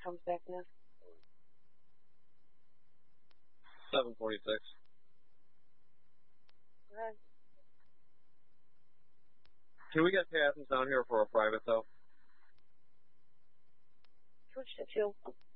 comes back now. 746. Right. Can we get Athens down here for a private, though? Switch to 2.